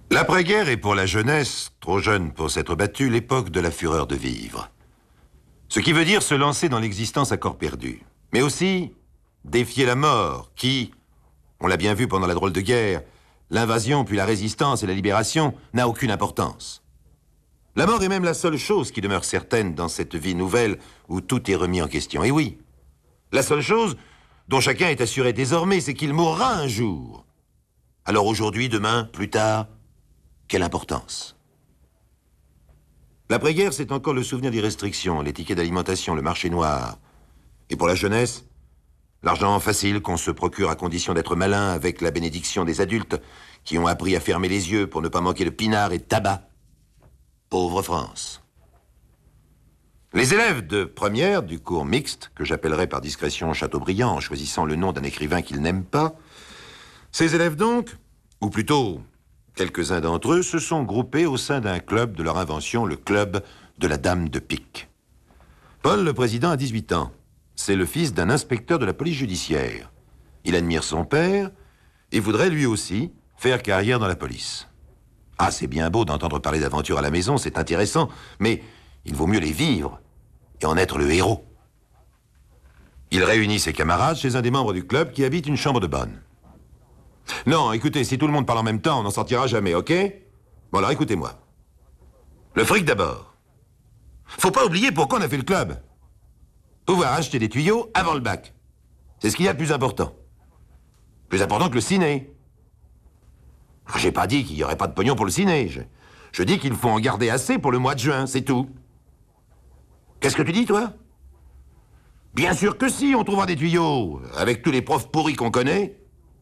L'après-guerre est pour la jeunesse, trop jeune pour s'être battue, l'époque de la fureur de vivre. Ce qui veut dire se lancer dans l'existence à corps perdu. Mais aussi défier la mort, qui, on l'a bien vu pendant la drôle de guerre, l'invasion puis la résistance et la libération, n'a aucune importance. La mort est même la seule chose qui demeure certaine dans cette vie nouvelle où tout est remis en question. Et oui, la seule chose dont chacun est assuré désormais, c'est qu'il mourra un jour. Alors aujourd'hui, demain, plus tard, quelle importance? L'après-guerre, c'est encore le souvenir des restrictions, les tickets d'alimentation, le marché noir. Et pour la jeunesse, l'argent facile qu'on se procure à condition d'être malin avec la bénédiction des adultes qui ont appris à fermer les yeux pour ne pas manquer de pinard et de tabac. Pauvre France. Les élèves de première du cours mixte, que j'appellerai par discrétion Chateaubriand en choisissant le nom d'un écrivain qu'ils n'aiment pas, ces élèves donc, ou plutôt quelques-uns d'entre eux, se sont groupés au sein d'un club de leur invention, le club de la Dame de Pique. Paul, le président, a 18 ans. C'est le fils d'un inspecteur de la police judiciaire. Il admire son père et voudrait lui aussi faire carrière dans la police. Ah, c'est bien beau d'entendre parler d'aventure à la maison, c'est intéressant, mais il vaut mieux les vivre et en être le héros. Il réunit ses camarades chez un des membres du club qui habite une chambre de bonne. Non, écoutez, si tout le monde parle en même temps, on n'en sortira jamais, ok? Bon, alors écoutez-moi. Le fric d'abord. Faut pas oublier pourquoi on a fait le club. Pouvoir acheter des tuyaux avant le bac. C'est ce qu'il y a de plus important. Plus important que le ciné. J'ai pas dit qu'il n'y aurait pas de pognon pour le ciné. Je dis qu'il faut en garder assez pour le mois de juin, c'est tout. Qu'est-ce que tu dis, toi? Bien sûr que si, on trouvera des tuyaux. Avec tous les profs pourris qu'on connaît.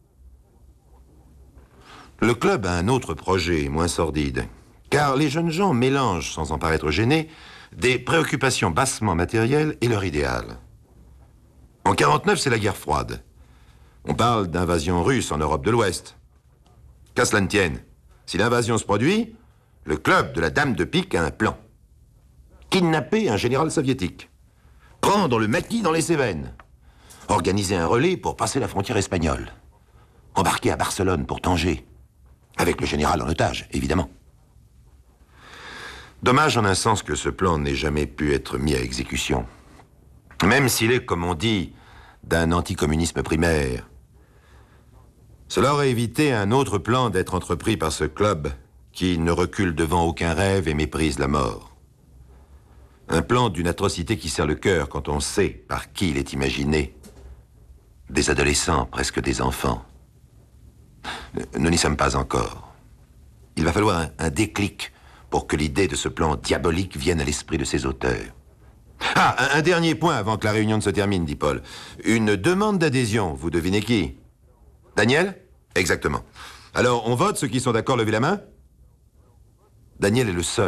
Le club a un autre projet, moins sordide. Car les jeunes gens mélangent, sans en paraître gênés, des préoccupations bassement matérielles et leur idéal. En 49, c'est la guerre froide. On parle d'invasion russe en Europe de l'Ouest. Qu'à cela ne tienne, si l'invasion se produit, le club de la Dame de Pique a un plan. Kidnapper un général soviétique. Prendre le maquis dans les Cévennes. Organiser un relais pour passer la frontière espagnole. Embarquer à Barcelone pour Tanger. Avec le général en otage, évidemment. Dommage en un sens que ce plan n'ait jamais pu être mis à exécution. Même s'il est, comme on dit, d'un anticommunisme primaire. Cela aurait évité un autre plan d'être entrepris par ce club qui ne recule devant aucun rêve et méprise la mort. Un plan d'une atrocité qui serre le cœur quand on sait par qui il est imaginé. Des adolescents, presque des enfants. Nous n'y sommes pas encore. Il va falloir un déclic pour que l'idée de ce plan diabolique vienne à l'esprit de ses auteurs. Ah, un dernier point avant que la réunion ne se termine, dit Paul. Une demande d'adhésion, vous devinez qui? Daniel? Exactement. Alors, on vote, ceux qui sont d'accord, levez la main. Daniel est le seul